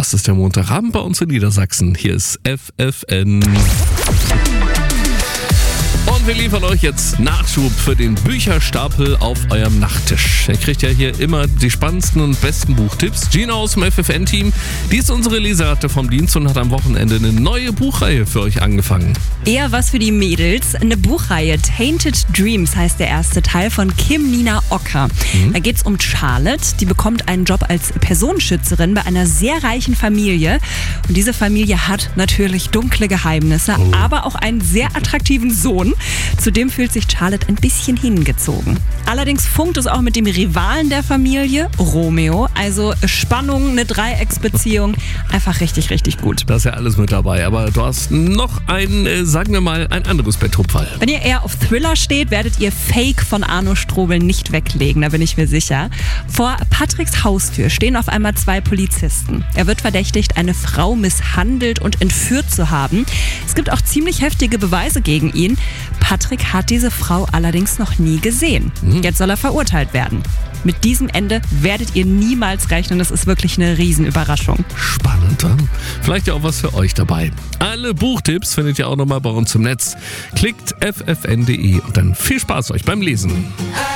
Das ist der Montagabend bei uns in Niedersachsen. Hier ist FFN. Und wir liefern euch jetzt Nachschub für den Bücherstapel auf eurem Nachttisch. Ihr kriegt ja hier immer die spannendsten und besten Buchtipps. Gina aus dem FFN-Team, die ist unsere Leseratte vom Dienst und hat am Wochenende eine neue Buchreihe für euch angefangen. Eher was für die Mädels. Eine Buchreihe, Tainted Dreams heißt der erste Teil von Kim Nina Ocker. Da geht's um Charlotte, die bekommt einen Job als Personenschützerin bei einer sehr reichen Familie. Und diese Familie hat natürlich dunkle Geheimnisse, aber auch einen sehr attraktiven Sohn. Zudem fühlt sich Charlotte ein bisschen hingezogen. Allerdings funkt es auch mit dem Rivalen der Familie, Romeo. Also Spannung, eine Dreiecksbeziehung. Einfach richtig, richtig gut. Da ist ja alles mit dabei. Aber du hast noch sagen wir mal, ein anderes Betthupferl. Wenn ihr eher auf Thriller steht, werdet ihr Fake von Arno Strobel nicht weglegen, da bin ich mir sicher. Vor Patricks Haustür stehen auf einmal 2 Polizisten. Er wird verdächtigt, eine Frau misshandelt und entführt zu haben. Es gibt auch ziemlich heftige Beweise gegen ihn. Patrick hat diese Frau allerdings noch nie gesehen. Jetzt soll er verurteilt werden. Mit diesem Ende werdet ihr niemals rechnen. Das ist wirklich eine Riesenüberraschung. Spannend, dann. Vielleicht ja auch was für euch dabei. Alle Buchtipps findet ihr auch nochmal bei uns im Netz. Klickt ffn.de und dann viel Spaß euch beim Lesen.